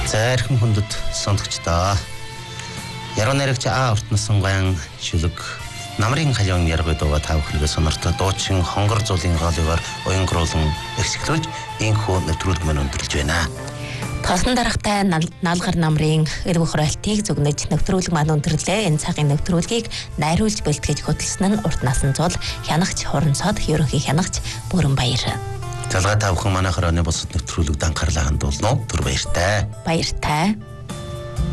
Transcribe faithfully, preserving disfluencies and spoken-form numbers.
Зайрхан хүндэт сондогчдоо. Яруу найрагч А Ортносон гаян шүлэг намрын халиун яргой дууга та бүхнийгээ сонортой дуучин хонгор зуулын голыгоор уянгруулан эрсгэлүүлж энхүү нэвтрүүлэг мань өндөрлж байна. Тосон дарахтай наалгар намрын эргөх ройлтыг зөвнөж нэвтрүүлэг маань өндөрлөө. Энэ цагийн нэвтрүүлгийг найруулж бэлтгэж хөтлсөн нь Урт насан зуул хянагч Хуранцод ерөнхий хянагч Бүрэнбаяр. Залгаа та бүхэн манайхаар өнөө босод нэвтрүүлэгт анхаарлаа хандуулно уу? Түр баяртай. Баяртай.